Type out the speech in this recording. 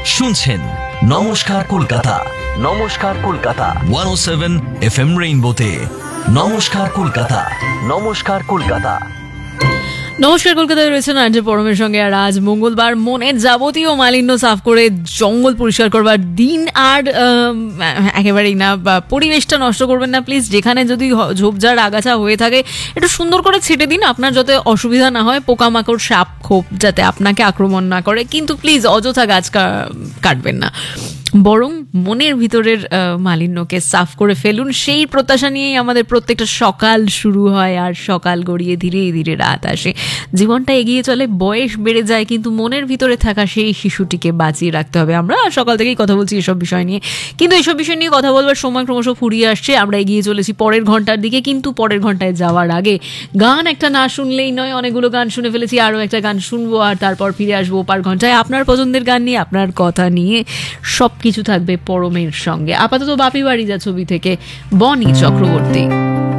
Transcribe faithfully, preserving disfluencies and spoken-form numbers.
শুনছেন নমস্কার কলকাতা। নমস্কার কলকাতা একশো সাত এফ এম রেইনবোতে। নমস্কার কলকাতা। নমস্কার কলকাতা। নমস্কার কলকাতায় রয়েছেন আর্য পরমের সঙ্গে। আর আজ মঙ্গলবার, মনের যাবতীয় মালিন্য সাফ করে জঙ্গল পরিষ্কার করবার দিন। আর একেবারেই না, পরিবেশটা নষ্ট করবেন না প্লিজ। যেখানে যদি ঝোপঝাড় আগাছা হয়ে থাকে একটু সুন্দর করে ছেটে দিন, আপনার যাতে অসুবিধা না হয়। পোকামাকড়, সাপ খোপ যাতে আপনাকে আক্রমণ না করে, কিন্তু প্লিজ অযথা গাছ কাটবেন না, বরং মনের ভিতরের মালিন্যকে সাফ করে ফেলুন। সেই প্রত্যাশা নিয়েই আমাদের প্রত্যেকটা সকাল শুরু হয়, আর সকাল গড়িয়ে ধীরে ধীরে রাত আসে। জীবনটা এগিয়ে চলে, বয়স বেড়ে যায়, কিন্তু মনের ভিতরে থাকা সেই শিশুটিকে বাঁচিয়ে রাখতে হবে। আমরা সকাল থেকেই কথা বলছি এসব বিষয় নিয়ে, কিন্তু এইসব বিষয় নিয়ে কথা বলবার সময় ক্রমশ ফুরিয়ে আসছে। আমরা এগিয়ে চলেছি পরের ঘন্টার দিকে, কিন্তু পরের ঘন্টায় যাওয়ার আগে গান একটা না শুনলেই নয়। অনেকগুলো গান শুনে ফেলেছি, আরও একটা গান শুনবো, আর তারপর ফিরে আসবো পার ঘন্টায় আপনার পছন্দের গান নিয়ে, আপনার কথা নিয়ে। সব কিছু থাকবে পরমের সঙ্গে। আপাতত বাপি বাড়ি যা ছবি থেকে বনি চক্রবর্তী।